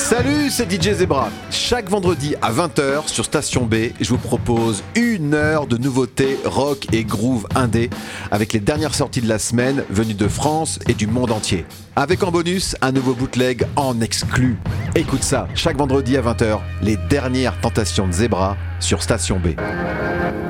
Salut, c'est DJ Zebra. Chaque vendredi à 20h sur Station B, je vous propose 1 heure de nouveautés rock et groove indé avec les dernières sorties de la semaine venues de France et du monde entier. Avec en bonus un nouveau bootleg en exclu. Écoute ça, chaque vendredi à 20h, les dernières tentations de Zebra sur Station B.